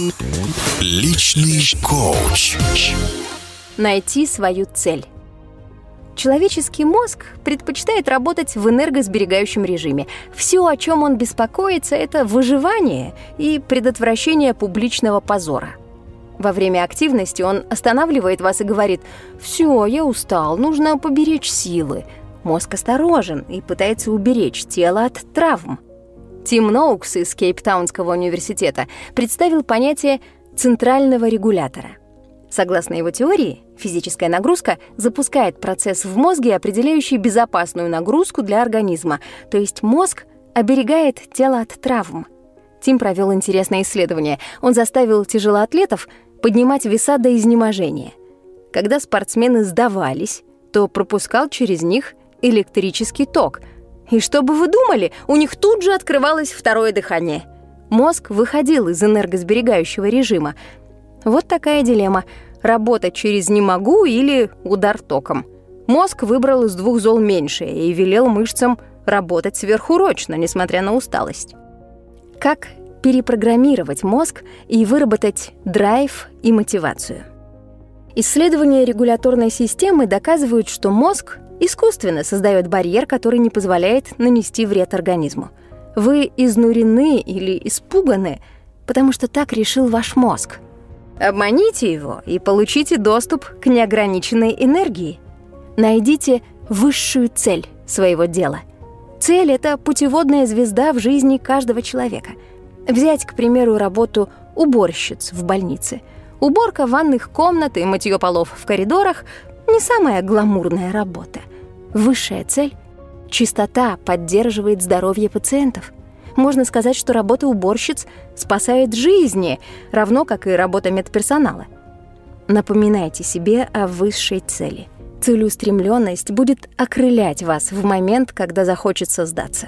Личный коуч. Найти свою цель. Человеческий мозг предпочитает работать в энергосберегающем режиме. Все, о чем он беспокоится, это выживание и предотвращение публичного позора. Во время активности он останавливает вас и говорит: «Все, я устал, нужно поберечь силы». Мозг осторожен и пытается уберечь тело от травм. Тим Ноукс из Кейптаунского университета представил понятие центрального регулятора. Согласно его теории, физическая нагрузка запускает процесс в мозге, определяющий безопасную нагрузку для организма, то есть мозг оберегает тело от травм. Тим провел интересное исследование. Он заставил тяжелоатлетов поднимать веса до изнеможения. Когда спортсмены сдавались, то пропускал через них электрический ток. И что бы вы думали, у них тут же открывалось второе дыхание. Мозг выходил из энергосберегающего режима. Вот такая дилемма — работать через «не могу» или удар током. Мозг выбрал из двух зол меньшее и велел мышцам работать сверхурочно, несмотря на усталость. Как перепрограммировать мозг и выработать драйв и мотивацию? Исследования регуляторной системы доказывают, что мозг искусственно создает барьер, который не позволяет нанести вред организму. Вы изнурены или испуганы, потому что так решил ваш мозг. Обманите его и получите доступ к неограниченной энергии. Найдите высшую цель своего дела. Цель — это путеводная звезда в жизни каждого человека. Взять, к примеру, работу уборщиц в больнице. Уборка ванных комнат и мытье полов в коридорах — не самая гламурная работа. Высшая цель — чистота поддерживает здоровье пациентов. Можно сказать, что работа уборщиц спасает жизни, равно как и работа медперсонала. Напоминайте себе о высшей цели. Целеустремленность будет окрылять вас в момент, когда захочется сдаться.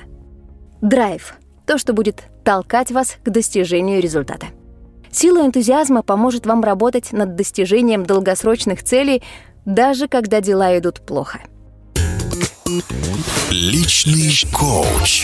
Драйв — то, что будет толкать вас к достижению результата. Сила энтузиазма поможет вам работать над достижением долгосрочных целей, даже когда дела идут плохо. Личный коуч.